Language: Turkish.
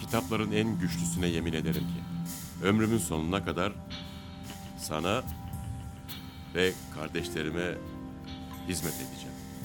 kitapların en güçlüsüne yemin ederim ki ömrümün sonuna kadar sana ve kardeşlerime hizmet edeceğim.